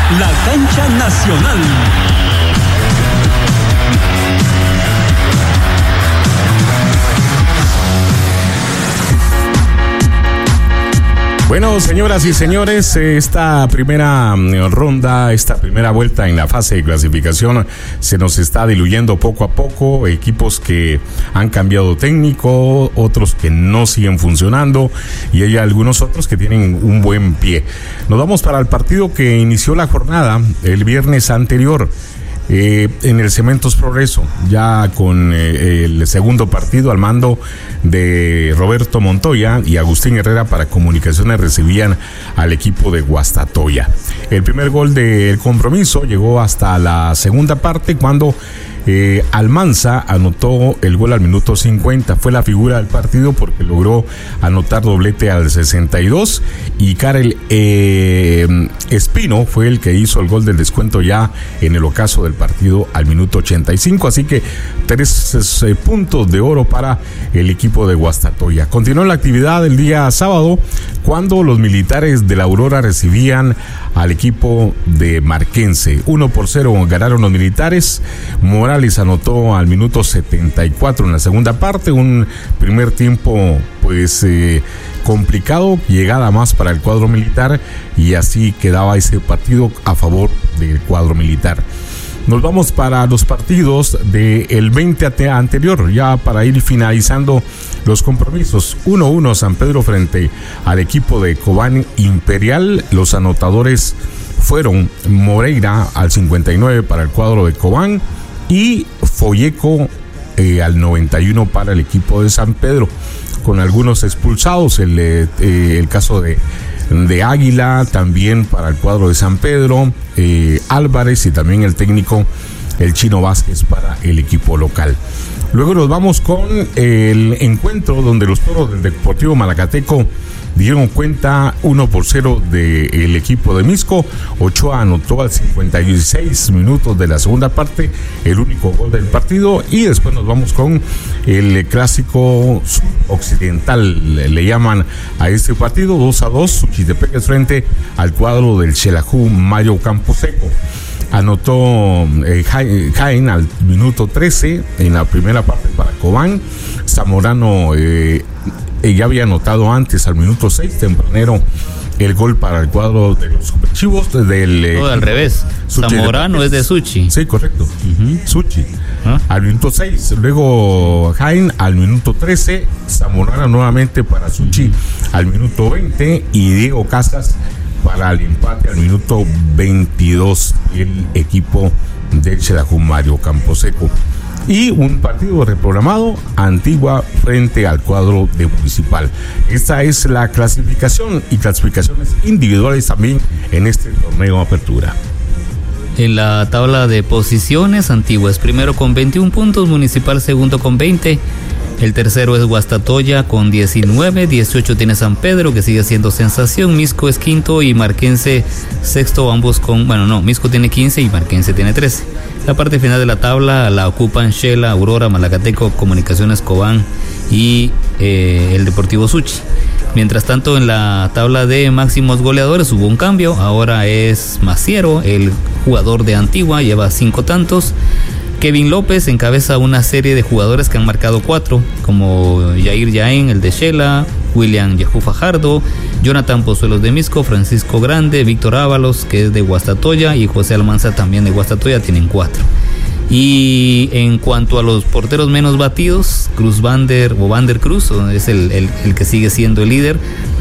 la cancha nacional. Bueno, señoras y señores, esta primera ronda, esta primera vuelta en la fase de clasificación se nos está diluyendo poco a poco. Equipos que han cambiado técnico, otros que no siguen funcionando y hay algunos otros que tienen un buen pie. Nos vamos para el partido que inició la jornada el viernes anterior. En el Cementos Progreso, ya con el segundo partido al mando de Roberto Montoya y Agustín Herrera para Comunicaciones recibían al equipo de Guastatoya. El primer gol del compromiso llegó hasta la segunda parte cuando Almanza anotó el gol al minuto 50. Fue la figura del partido porque logró anotar doblete al 62 y Karel Espino fue el que hizo el gol del descuento ya en el ocaso del partido al minuto 85. Así que 3 puntos de oro para el equipo de Guastatoya. Continuó la actividad el día sábado cuando los militares de la Aurora recibían al equipo de Marquense. 1-0 ganaron los militares. Morales anotó al minuto 74 en la segunda parte, un primer tiempo pues complicado, llegada más para el cuadro militar y así quedaba ese partido a favor del cuadro militar. Nos vamos para los partidos del 20 anterior, ya para ir finalizando los compromisos. 1-1 San Pedro frente al equipo de Cobán Imperial. Los anotadores fueron Moreira al 59 para el cuadro de Cobán y Folleco al 91 para el equipo de San Pedro, con algunos expulsados, el caso de Águila, también para el cuadro de San Pedro, Álvarez y también el técnico, el Chino Vázquez para el equipo local. Luego nos vamos con el encuentro donde los Toros del Deportivo Malacateco dieron cuenta 1-0 del equipo de Misco. Ochoa anotó al 56 minutos de la segunda parte, el único gol del partido, y después nos vamos con el clásico occidental, le llaman a este partido, 2-2, Suchitepeques frente al cuadro del Xelajú Mario Camposeco. Anotó Jaén al minuto 13 en la primera parte para Cobán. Zamorano ya había anotado antes al minuto 6 tempranero el gol para el cuadro de los Superchivos al revés, Zamorano es de Suchi. Sí, correcto. Suchi al minuto 6, luego Jaén al minuto 13, Zamorano nuevamente para Suchi al minuto 20 y Diego Casas para el empate al minuto 22, el equipo del Xelajú Mario Camposeco. Y un partido reprogramado, Antigua frente al cuadro de Municipal. Esta es la clasificación y clasificaciones individuales también en este torneo Apertura. En la tabla de posiciones, Antigua es primero con 21 puntos, Municipal segundo con 20. El tercero es Guastatoya con 19, 18 tiene San Pedro, que sigue siendo sensación. Misco es quinto y Marquense sexto, ambos con, Misco tiene 15 y Marquense tiene 13. La parte final de la tabla la ocupan Xela, Aurora, Malacateco, Comunicaciones Cobán y el Deportivo Suchi. Mientras tanto, en la tabla de máximos goleadores hubo un cambio. Ahora es Maciero, el jugador de Antigua, lleva 5 tantos. Kevin López encabeza una serie de jugadores que han marcado 4, como Yair Yaén, el de Xela, William Yajú Fajardo, Jonathan Pozuelos de Misco, Francisco Grande, Víctor Ábalos, que es de Guastatoya, y José Almanza también de Guastatoya, tienen 4. Y en cuanto a los porteros menos batidos, Vander Cruz es el que sigue siendo el líder,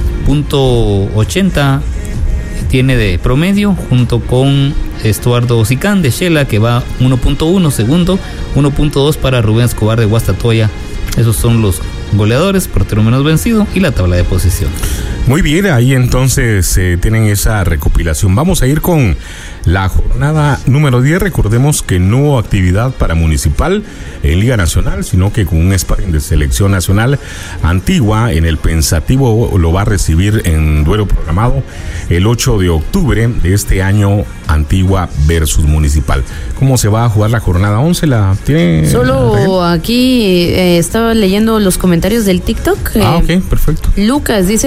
.80 tiene de promedio, junto con Estuardo Sicán de Xela, que va 1.1 segundo, 1.2 para Rubén Escobar de Guastatoya. Esos son los goleadores, portero menos vencido y la tabla de posición. Muy bien, ahí entonces tienen esa recopilación. Vamos a ir con la jornada número 10. Recordemos que no hubo actividad para Municipal en Liga Nacional, sino que con un sparring de selección nacional. Antigua en el Pensativo lo va a recibir en duelo programado el 8 de octubre de este año, Antigua versus Municipal. ¿Cómo se va a jugar la jornada 11? ¿La tiene? Solo aquí estaba leyendo los comentarios del TikTok. Ok, perfecto. Lucas dice: mi respeto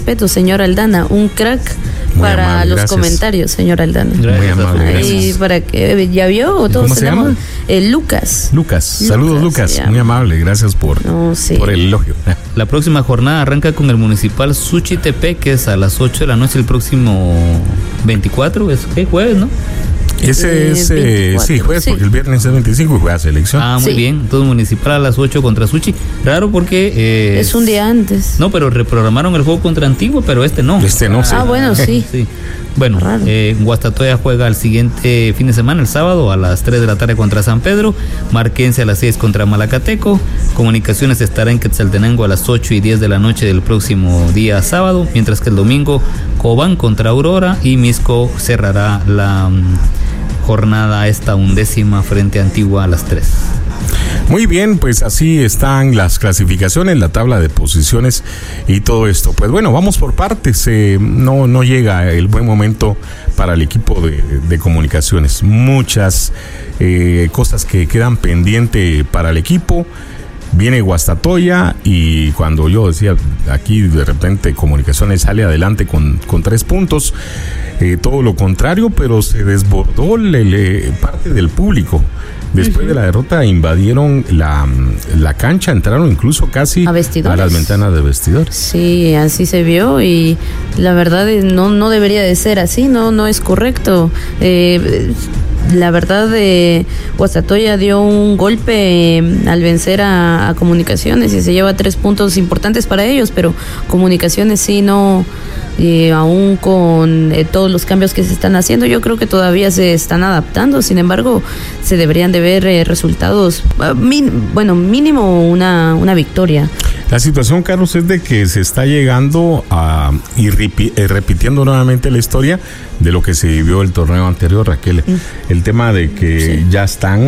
respeto, señor Aldana, un crack Muy para amable, los gracias. comentarios, señor Aldana. Muy amable, Ahí gracias. para que ya vio, todos ¿Cómo se tenemos llama? Lucas. Lucas, saludos Lucas, se muy llama. amable, gracias por el elogio. La próxima jornada arranca con el Municipal Suchitepeques a las 8 de la noche el próximo 24, es ¿qué? Jueves, ¿no? Ese es, 24, sí, jueves, sí. porque el viernes es 25 y juega selección. Ah, muy Sí. bien. Entonces Municipal a las 8 contra Suchi. Raro porque... Es un día antes. No, pero reprogramaron el juego contra Antigua, pero este no. Este no sé. Ah, bueno, sí. Sí. Bueno, Raro. Guastatoya juega el siguiente fin de semana, el sábado, a las 3 de la tarde contra San Pedro. Marquense a las 6 contra Malacateco. Comunicaciones estará en Quetzaltenango a las 8 y 10 de la noche del próximo día sábado. Mientras que el domingo, Cobán contra Aurora y Misco cerrará la jornada esta 11ª frente a Antigua a las 3. Muy bien, pues así están las clasificaciones, la tabla de posiciones y todo esto. Pues bueno, vamos por partes. No llega el buen momento para el equipo de comunicaciones. Muchas cosas que quedan pendientes para el equipo. Viene Guastatoya y cuando yo decía aquí de repente Comunicaciones sale adelante con 3 puntos, todo lo contrario, pero se desbordó parte del público. Después de la derrota invadieron la cancha, entraron incluso casi A vestidores. las ventanas de vestidores. Sí, así se vio y la verdad no debería de ser así, no es correcto. La verdad, Guastatoya dio un golpe al vencer a Comunicaciones y se lleva 3 puntos importantes para ellos, pero Comunicaciones sí no, aún con todos los cambios que se están haciendo, yo creo que todavía se están adaptando. Sin embargo, se deberían de ver resultados, mínimo una victoria. La situación, Carlos, es de que se está llegando a y repitiendo nuevamente la historia de lo que se vivió el torneo anterior, Raquel. El tema de que ya están